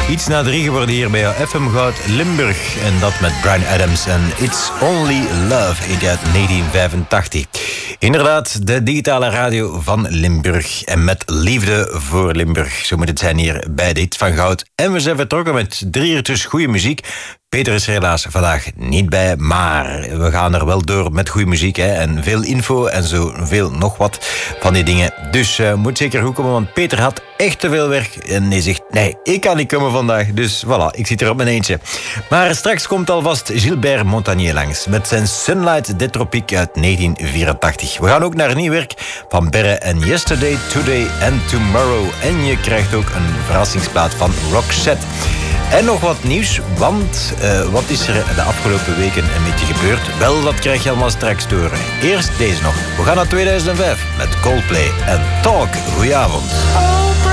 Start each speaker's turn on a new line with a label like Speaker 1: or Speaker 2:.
Speaker 1: Iets na 3 geworden hier bij FM Goud Limburg. En dat met Bryan Adams en It's Only Love uit 1985. Inderdaad, de digitale radio van Limburg. En met liefde voor Limburg. Zo moet het zijn hier bij de Hits van Goud. En we zijn vertrokken met 3 uurtjes goede muziek. Peter is er helaas vandaag niet bij, maar we gaan er wel door met goede muziek. Hè, en veel info en zo veel nog wat van die dingen. Dus moet zeker goed komen, want Peter had echt te veel werk. En hij zegt, nee, ik kan niet komen vandaag. Dus voilà, ik zit er op mijn eentje. Maar straks komt alvast Gilbert Montagnier langs met zijn Sunlight des Tropiques uit 1984. We gaan ook naar nieuw werk van Berre en Yesterday, Today and Tomorrow. En je krijgt ook een verrassingsplaat van Roxette. En nog wat nieuws, want wat is er de afgelopen weken een beetje gebeurd? Wel, dat krijg je allemaal straks te horen. Eerst deze nog. We gaan naar 2005 met Coldplay en Talk. Goedenavond.